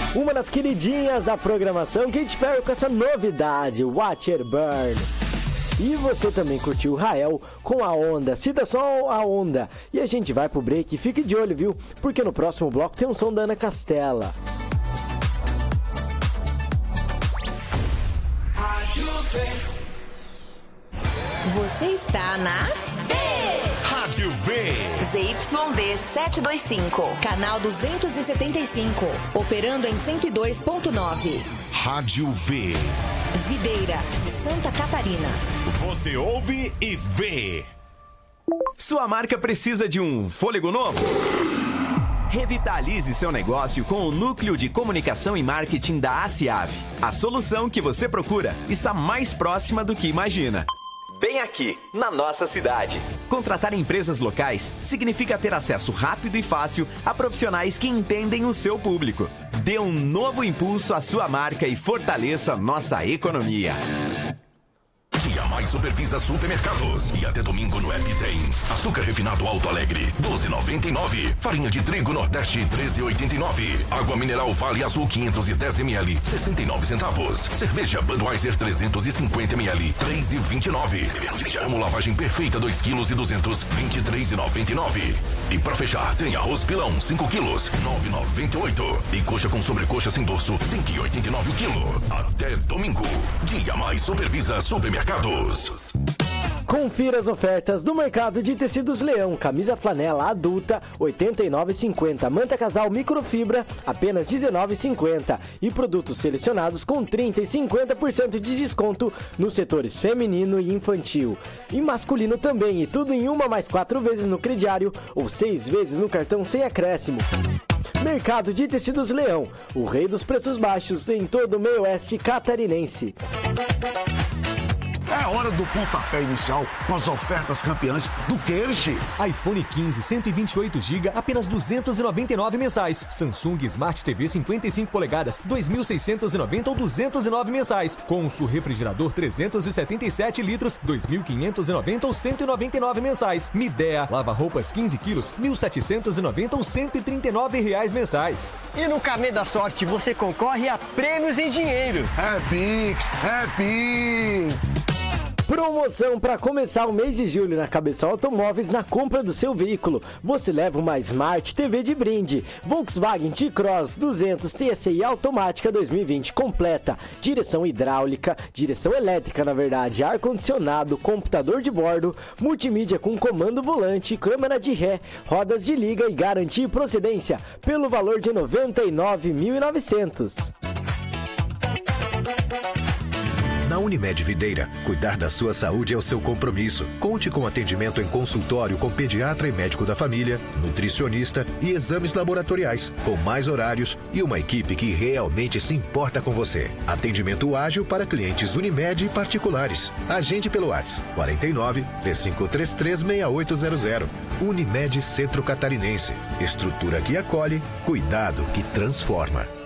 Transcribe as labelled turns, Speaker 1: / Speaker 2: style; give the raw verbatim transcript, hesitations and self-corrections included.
Speaker 1: Uma das queridinhas da programação, Katy Perry com essa novidade, Watch It Burn. E você também curtiu o Rael com a Onda, cita só a Onda. E a gente vai pro break, fique de olho, viu? Porque no próximo bloco tem um som da Ana Castela.
Speaker 2: Você está na V.
Speaker 3: Rádio V.
Speaker 2: Z Y D setecentos e vinte e cinco, canal duzentos e setenta e cinco, operando em cento e dois ponto nove.
Speaker 3: Rádio V.
Speaker 2: Videira, Santa Catarina.
Speaker 3: Você ouve e vê.
Speaker 4: Sua marca precisa de um fôlego novo? Revitalize seu negócio com o Núcleo de Comunicação e Marketing da ACIAV. A solução que você procura está mais próxima do que imagina. Bem aqui, na nossa cidade. Contratar empresas locais significa ter acesso rápido e fácil a profissionais que entendem o seu público. Dê um novo impulso à sua marca e fortaleça nossa economia.
Speaker 5: Dia Mais Supervisa Supermercados. E até domingo no app tem açúcar refinado Alto Alegre, doze reais e noventa e nove centavos. Farinha de trigo Nordeste, treze reais e oitenta e nove centavos. Água mineral Vale Azul quinhentos e dez mililitros, sessenta e nove centavos. Cerveja Budweiser trezentos e cinquenta mililitros, três reais e vinte e nove centavos. Amo lavagem perfeita dois quilos e duzentos, vinte e três reais e noventa e nove centavos. E pra fechar, tem arroz pilão cinco quilos, nove reais e noventa e oito centavos. E coxa com sobrecoxa sem dorso, cinco reais e oitenta e nove centavos o quilo. Até domingo. Dia Mais Supervisa Supermercados.
Speaker 1: Confira as ofertas do mercado de tecidos Leão. Camisa flanela adulta, oitenta e nove reais e cinquenta centavos. Manta casal microfibra, apenas dezenove reais e cinquenta centavos. E produtos selecionados com trinta por cento e cinquenta por cento de desconto nos setores feminino e infantil. E masculino também. E tudo em uma mais quatro vezes no crediário ou seis vezes no cartão sem acréscimo. Mercado de tecidos Leão, o rei dos preços baixos em todo o meio oeste catarinense.
Speaker 6: É hora do pontapé inicial com as ofertas campeãs do Kersh.
Speaker 7: iPhone quinze, cento e vinte e oito gigabytes, apenas duzentos e noventa e nove mensais. Samsung Smart T V cinquenta e cinco polegadas, dois mil seiscentos e noventa ou duzentos e nove mensais. Consul refrigerador trezentos e setenta e sete litros, dois mil quinhentos e noventa ou cento e noventa e nove mensais. Midea lava-roupas quinze quilos, mil setecentos e noventa ou cento e trinta e nove reais mensais.
Speaker 8: E no Carnê da Sorte você concorre a prêmios em dinheiro.
Speaker 6: É Pix, é Pix.
Speaker 1: Promoção para começar o mês de julho na Cabeçol Automóveis. Na compra do seu veículo, você leva uma Smart T V de brinde. Volkswagen T-Cross duzentos T S I automática dois mil e vinte completa. Direção hidráulica, direção elétrica na verdade, ar-condicionado, computador de bordo, multimídia com comando volante, câmera de ré, rodas de liga e garantia e procedência pelo valor de noventa e nove mil e novecentos.
Speaker 9: Na Unimed Videira, cuidar da sua saúde é o seu compromisso. Conte com atendimento em consultório com pediatra e médico da família, nutricionista e exames laboratoriais, com mais horários e uma equipe que realmente se importa com você. Atendimento ágil para clientes Unimed e particulares. Agende pelo WhatsApp quarenta e nove, três cinco três três, seis oito zero zero. Unimed Centro Catarinense. Estrutura que acolhe, cuidado que transforma.